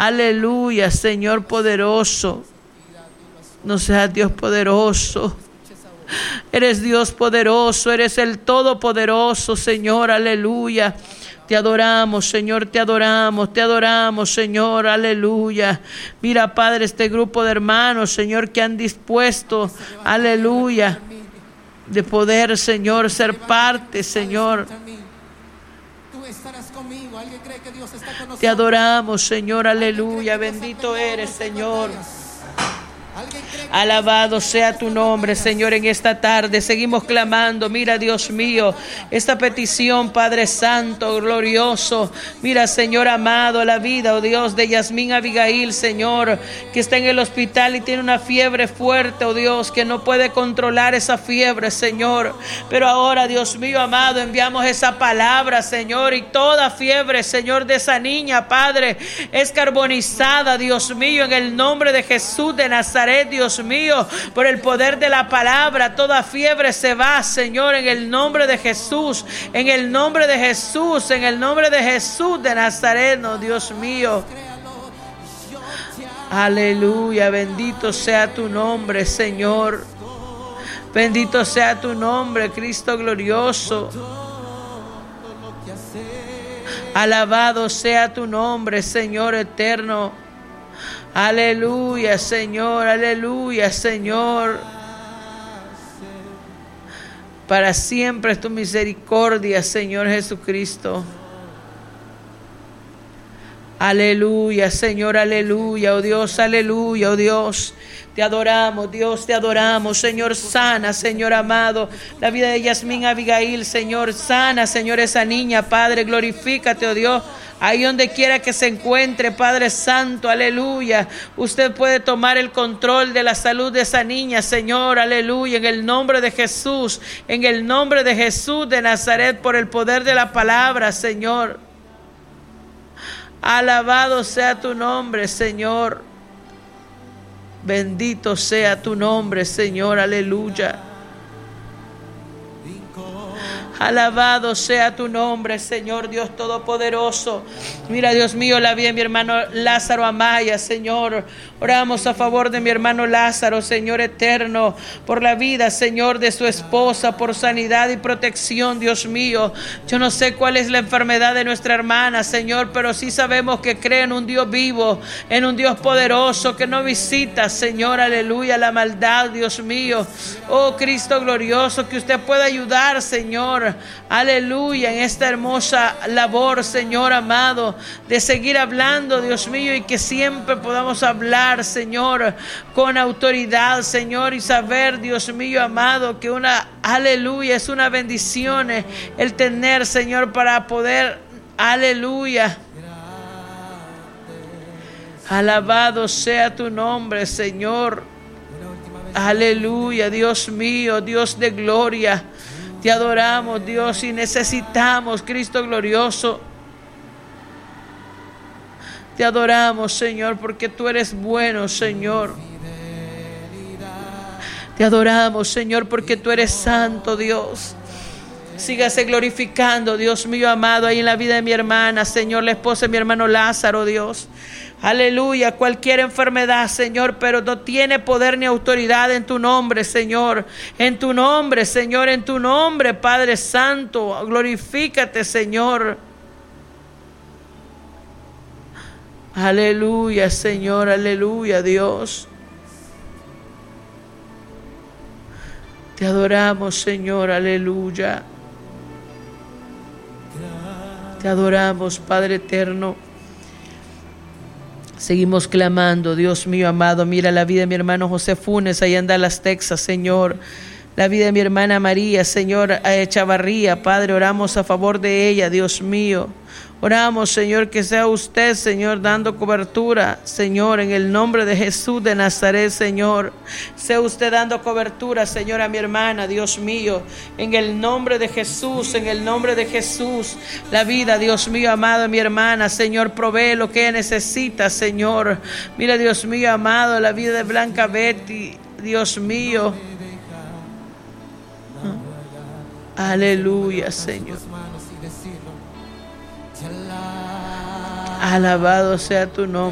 Aleluya, Señor poderoso. No seas Dios poderoso. Eres Dios poderoso, eres el Todopoderoso, Señor, aleluya. Te adoramos, Señor, te adoramos, Señor, aleluya. Mira, Padre, este grupo de hermanos, Señor, que han dispuesto, aleluya, de poder, Señor, ser parte, Señor. Te adoramos, Señor, aleluya. Bendito eres, Señor. Alabado sea tu nombre, Señor, en esta tarde. Seguimos clamando. Mira, Dios mío, esta petición, Padre Santo, glorioso. Mira, Señor amado, la vida, oh Dios, de Yasmín Abigail, Señor, que está en el hospital y tiene una fiebre fuerte, oh Dios, que no puede controlar esa fiebre, Señor. Pero ahora, Dios mío amado, enviamos esa palabra, Señor, y toda fiebre, Señor, de esa niña, Padre, es carbonizada, Dios mío, en el nombre de Jesús de Nazaret, Dios mío, por el poder de la palabra, toda fiebre se va, Señor, en el nombre de Jesús, en el nombre de Jesús, en el nombre de Jesús de Nazaret, oh Dios mío. Aleluya, bendito sea tu nombre, Señor. Bendito sea tu nombre, Cristo glorioso. Alabado sea tu nombre, Señor eterno. Aleluya, Señor, aleluya, Señor. Para siempre es tu misericordia, Señor Jesucristo. Aleluya, Señor, aleluya, oh Dios, aleluya, oh Dios. Te adoramos, Dios, te adoramos, Señor, sana, Señor amado, la vida de Yasmín Abigail, Señor, sana, Señor, esa niña, Padre, glorifícate, oh Dios. Ahí donde quiera que se encuentre, Padre Santo, aleluya. Usted puede tomar el control de la salud de esa niña, Señor, aleluya. En el nombre de Jesús, en el nombre de Jesús de Nazaret, por el poder de la palabra, Señor. Alabado sea tu nombre, Señor. Bendito sea tu nombre, Señor, aleluya. Alabado sea tu nombre, Señor Dios Todopoderoso. Mira, Dios mío, la vida de mi hermano Lázaro Amaya, Señor. Oramos a favor de mi hermano Lázaro, Señor eterno, por la vida, Señor, de su esposa, por sanidad y protección, Dios mío. Yo no sé cuál es la enfermedad de nuestra hermana, Señor, pero sí sabemos que cree en un Dios vivo, en un Dios poderoso que no visita, Señor, aleluya, la maldad, Dios mío. Oh, Cristo glorioso, que usted pueda ayudar, Señor, aleluya, en esta hermosa labor, Señor amado, de seguir hablando, Dios mío, y que siempre podamos hablar, Señor, con autoridad, Señor, y saber, Dios mío amado, que aleluya, es una bendición el tener, Señor, para poder, aleluya. Alabado sea tu nombre, Señor. Aleluya, Dios mío, Dios de gloria. Te adoramos, Dios, y necesitamos, Cristo glorioso. Te adoramos, Señor, porque tú eres bueno, Señor. Te adoramos, Señor, porque tú eres santo, Dios. Sígase glorificando, Dios mío amado, ahí en la vida de mi hermana, Señor, la esposa de mi hermano Lázaro, Dios. Aleluya, cualquier enfermedad, Señor, pero no tiene poder ni autoridad en tu nombre, Señor. En tu nombre, Señor, en tu nombre, Padre Santo. Glorifícate, Señor. Aleluya, Señor, aleluya, Dios. Te adoramos, Señor, aleluya. Te adoramos, Padre eterno. Seguimos clamando, Dios mío amado. Mira la vida de mi hermano José Funes, allá en Dallas, Texas, Señor. La vida de mi hermana María, Señor, Chavarría, Padre, oramos a favor de ella, Dios mío. Oramos, Señor, que sea usted, Señor, dando cobertura, Señor, en el nombre de Jesús de Nazaret, Señor. Sea usted dando cobertura, Señor, a mi hermana, Dios mío, en el nombre de Jesús, en el nombre de Jesús. La vida, Dios mío, amado, de mi hermana, Señor, provee lo que ella necesita, Señor. Mira, Dios mío, amado, la vida de Blanca Betty, Dios mío. Aleluya, Señor. Alabado sea tu nombre.